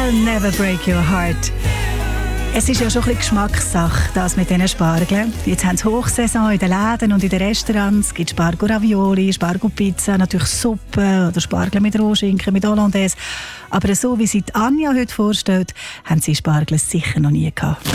I'll never break your heart. Es ist ja schon ein bisschen Geschmackssache, das mit diesen Spargeln. Jetzt haben sie Hochsaison in den Läden und in den Restaurants. Es gibt Spargel-Ravioli, Spargel-Pizza, natürlich Suppe oder Spargel mit Rohschinken, mit Hollandaise. Aber so wie sie die Anja heute vorstellt, haben sie Spargel sicher noch nie gehabt.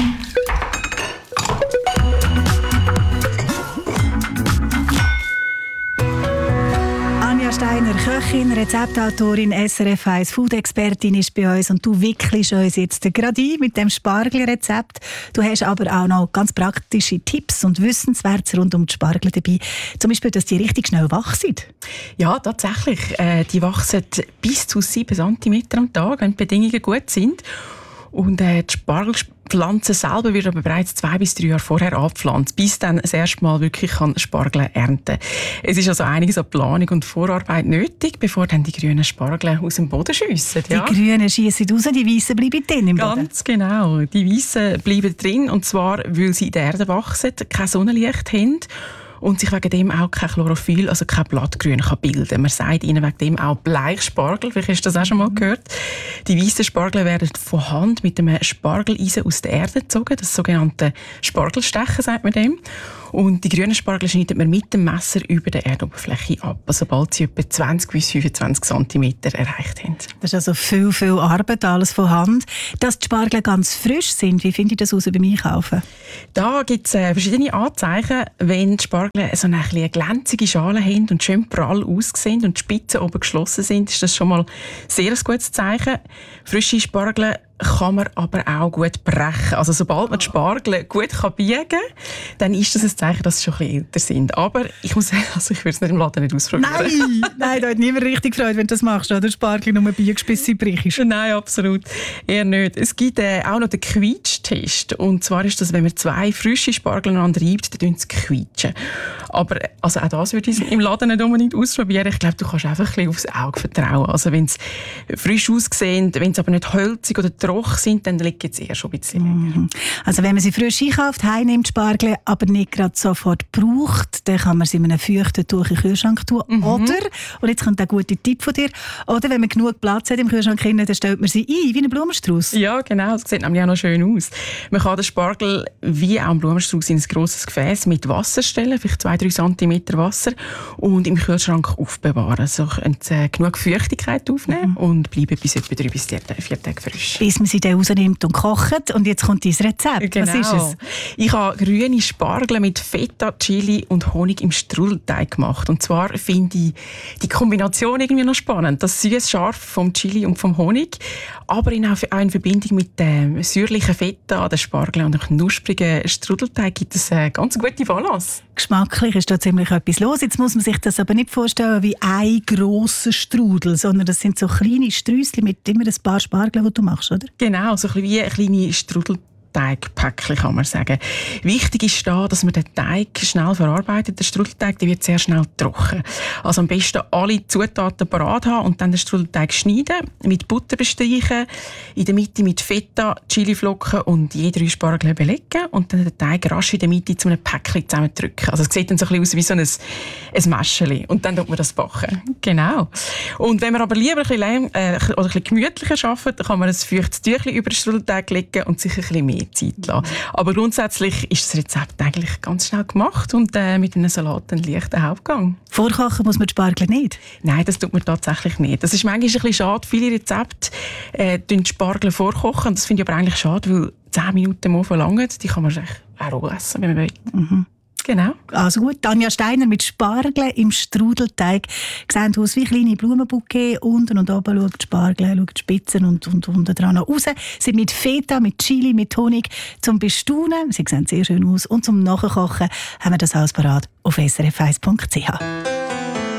Steiner, Köchin, Rezeptautorin, SRF 1 Food-Expertin ist bei uns und du wickelst uns jetzt gerade ein mit dem Spargelrezept. Du hast aber auch noch ganz praktische Tipps und Wissenswertes rund um die Spargel dabei. Zum Beispiel, dass die richtig schnell wach sind. Ja, tatsächlich. Die wachsen bis zu 7 cm am Tag, wenn die Bedingungen gut sind. Und die Spargelpflanze selber wird aber bereits 2 bis 3 Jahre vorher abgepflanzt, bis dann das erste Mal wirklich Spargel ernten kann. Es ist also einiges an Planung und Vorarbeit nötig, bevor dann die grünen Spargel aus dem Boden schiessen. Ja? Die grünen schiessen raus, die weißen bleiben drin im Boden. Ganz genau. Die weißen bleiben drin, und zwar, weil sie in der Erde wachsen, kein Sonnenlicht haben und sich wegen dem auch kein Chlorophyll, also kein Blattgrün, bilden kann. Man sagt ihnen wegen dem auch Bleichspargel. Vielleicht hast du das auch schon mal gehört. Die weißen Spargel werden von Hand mit einem Spargeleisen aus der Erde gezogen. Das sogenannte Spargelstechen, sagt man dem. Und die grünen Spargel schneidet man mit dem Messer über der Erdoberfläche ab, sobald sie etwa 20 bis 25 cm erreicht haben. Das ist also viel Arbeit, alles von Hand. Dass die Spargel ganz frisch sind, wie finde ich das beim Einkaufen? Da gibt es verschiedene Anzeichen. Wenn die Spargel so eine glänzige Schale haben und schön prall aussehen und die Spitzen oben geschlossen sind, ist das schon mal sehr ein gutes Zeichen. Frische Spargel kann man aber auch gut brechen. Also sobald man die Spargel gut biegen kann, dann ist das ein Zeichen, dass sie schon ein bisschen älter sind. Aber ich muss sagen, ich würde es nicht im Laden nicht ausprobieren. Nein, da hat niemand richtig Freude, wenn du das machst, oder? Spargel nur biegst, bis sie brichst. Nein, absolut. Eher nicht. Es gibt auch noch den Quietschtest. Und zwar ist das, wenn man 2 frische Spargel aneinander reibt, dann quietschen. Aber also auch das würde ich im Laden nicht unbedingt ausprobieren. Ich glaube, du kannst einfach ein bisschen aufs Auge vertrauen. Also wenn es frisch aussehen, wenn es aber nicht hölzig oder trocken sind, dann liegt es eher schon ein bisschen länger. Also wenn man sie frisch einkauft, heimnimmt Spargel, aber nicht gerade sofort braucht, dann kann man sie in einem feuchten Tuch in den Kühlschrank tun. Oder, und jetzt kommt ein guter Tipp von dir, oder wenn man genug Platz hat im Kühlschrank, dann stellt man sie ein, wie einen Blumenstrauß. Ja, genau, das sieht nämlich auch noch schön aus. Man kann den Spargel wie auch einen Blumenstrauß in ein grosses Gefäß mit Wasser stellen, vielleicht 2-3 cm Wasser, und im Kühlschrank aufbewahren. So genug Feuchtigkeit aufnehmen und bleiben bis etwa 3 bis 4 Tage frisch. Bis man sie dann rausnimmt und kocht. Und jetzt kommt dein Rezept. Genau. Was ist es? Ich habe grüne Spargel mit Feta, Chili und Honig im Strudelteig gemacht. Und zwar finde ich die Kombination irgendwie noch spannend. Das süß-scharf vom Chili und vom Honig, aber auch in Verbindung mit dem säuerlichen Feta, den Spargel und dem knusprigen Strudelteig gibt es eine ganz gute Balance. Geschmacklich ist da ziemlich etwas los. Jetzt muss man sich das aber nicht vorstellen wie ein grosser Strudel, sondern das sind so kleine Sträusschen mit immer ein paar Spargeln, die du machst, oder? Genau, so ein bisschen wie eine kleine Strudelteigpäckchen, kann man sagen. Wichtig ist da, dass man den Teig schnell verarbeitet. Der Strudelteig, der wird sehr schnell trocken. Also am besten alle Zutaten parat haben und dann den Strudelteig schneiden, mit Butter bestreichen, in der Mitte mit Feta, Chiliflocken und je 3 Spargel belegen und dann den Teig rasch in der Mitte zu einem Päckchen zusammendrücken. Also es sieht dann so ein bisschen aus wie so ein Mäscheli. Und dann tut man das backen. Genau. Und wenn man aber lieber ein bisschen gemütlicher arbeitet, dann kann man ein feuchtes Tüchlein über den Strudelteig legen und sich ein bisschen mehr Zeit lassen. Aber grundsätzlich ist das Rezept eigentlich ganz schnell gemacht und mit einem Salat einen leichten Hauptgang. Vorkochen muss man die Spargel nicht? Nein, das tut man tatsächlich nicht. Das ist manchmal ein bisschen schade. Viele Rezepte die Spargel vorkochen. Das finde ich aber eigentlich schade, weil 10 Minuten mal verlangen, die kann man auch roh essen, wenn man will. Genau. Also gut, Anja Steiner mit Spargel im Strudelteig. Sehen aus wie kleine Blumenbouquet. Unten und oben schaut die Spargel, schaut die Spitzen und unten dran noch raus. Sind mit Feta, mit Chili, mit Honig zum Bestaunen. Sie sehen sehr schön aus. Und zum Nachkochen haben wir das alles parat auf srf1.ch.